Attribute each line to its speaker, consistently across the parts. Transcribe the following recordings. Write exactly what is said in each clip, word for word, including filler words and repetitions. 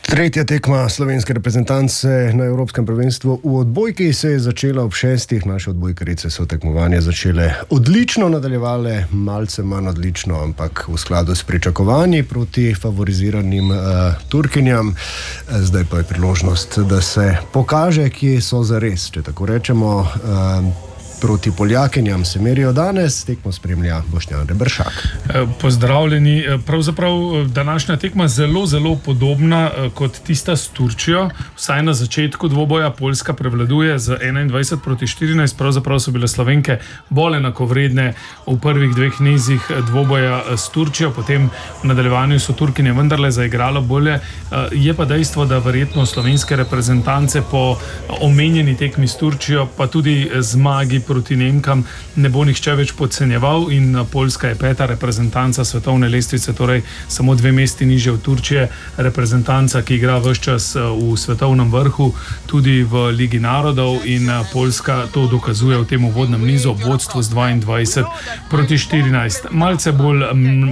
Speaker 1: Tretja tekma slovenske reprezentance na Evropskem prvenstvu v odbojki se je začela ob šestih. Naše odbojkarice so tekmovanje začele odlično, nadaljevale malce manj odlično, ampak v skladu s pričakovanji proti favoriziranim uh, Turkinjam. Zdaj pa je priložnost, da se pokaže, kje so zares, če tako rečemo. Uh, Proti Poljakinjam se merijo danes, tekmo spremlja Boštjan Reberšak.
Speaker 2: Pozdravljeni. Pravzaprav današnja tekma zelo, zelo podobna kot tista s Turčijo. Vsaj na začetku dvoboja Poljska prevladuje z enaindvajset proti štirinajst. Pravzaprav so bile Slovenke bolj enakovredne v prvih dveh nizih dvoboja s Turčijo, potem v nadaljevanju so Turkinje vendarle zaigralo bolje. Je pa dejstvo, da verjetno slovenske reprezentance po omenjeni tekmi s Turčijo, pa tudi zmagi proti Nemkam, ne bo nihče več podcenjeval in Poljska je peta reprezentanca svetovne lestvice, torej samo dve mesti nižje od Turčije, reprezentanca, ki igra ves čas v svetovnem vrhu, tudi v Ligi narodov, in Poljska to dokazuje v tem uvodnem nizu ob vodstvu z dvaindvajset proti štirinajst. Malce bolj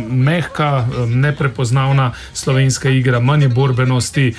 Speaker 2: mehka, neprepoznavna slovenska igra, manj je borbenosti,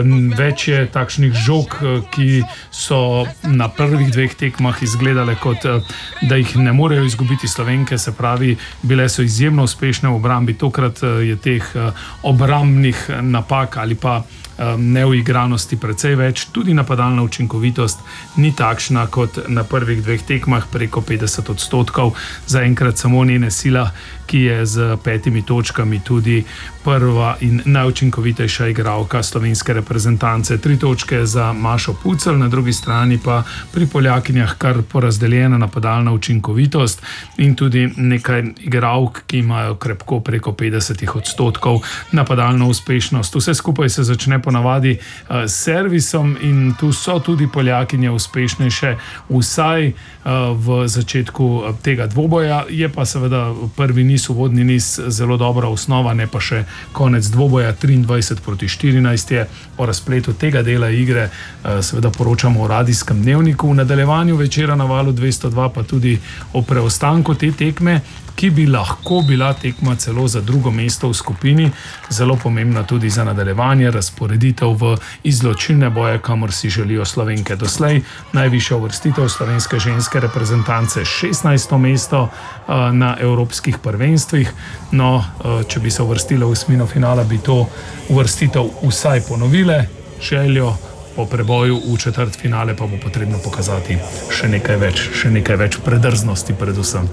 Speaker 2: več je takšnih žog, ki so na prvih dveh tekmah izgledale kot da jih ne morejo izgubiti Slovenke, se pravi, bile so izjemno uspešne v obrambi. Tokrat je teh obrambnih napak ali pa neuigranosti precej več, tudi napadalna učinkovitost ni takšna kot na prvih dveh tekmah, preko petdeset odstotkov, zaenkrat samo njene sila, ki je z petimi točkami tudi prva in najučinkovitejša igralka slovenske reprezentance. Tri točke za Mašo Pucelj, na drugi strani pa pri Poljakinjah kar porazdeljena napadalna učinkovitost in tudi nekaj igralk, ki imajo krepko preko petdeset odstotkov napadalno uspešnost. Vse skupaj se začne ponavadi uh, s servisom in tu so tudi Poljakinje uspešnejše, vsaj uh, v začetku uh, tega dvoboja. Je pa seveda prvi niz, uvodni niz, zelo dobra osnova, ne pa še konec dvoboja. Triindvajset proti štirinajst je. O razpletu tega dela igre uh, seveda poročamo v radijskem dnevniku, v nadaljevanju večera na Valu dvesto dva pa tudi o preostanku te tekme, ki bi lahko bila tekma celo za drugo mesto v skupini, zelo pomembna tudi za nadaljevanje, razporeditev v izločilne boje, kamor si želijo Slovenke. Doslej najvišja uvrstitev slovenske ženske reprezentance, šestnajsto mesto uh, na evropskih prvenstvih. No, uh, če bi se uvrstile v osmino finala, bi to uvrstitev vsaj ponovile. Željo po preboju v četrt finale pa bo potrebno pokazati še nekaj več, še nekaj več predrznosti predvsem.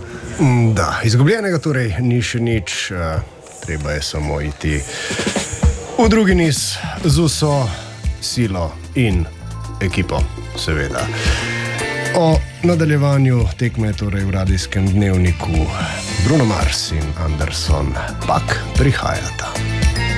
Speaker 1: Da, izgubljenega torej ni še nič, treba je samo iti v drugi niz z vso silo in ekipo, seveda. O nadaljevanju tekme torej v radijskem dnevniku Bruno Mars in Anderson Paak prihajata.